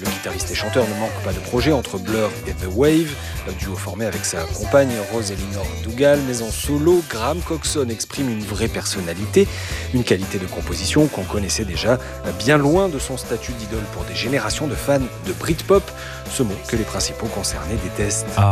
Le guitariste et chanteur ne manque pas de projets entre Blur et The Wave, le duo formé avec sa compagne Rose Elinor Dougal, mais en solo, Graham Coxon exprime une vraie personnalité, une qualité de composition qu'on connaissait déjà, bien loin de son statut d'idole pour des générations de fans de Britpop, ce mot que les principaux concernés détestent.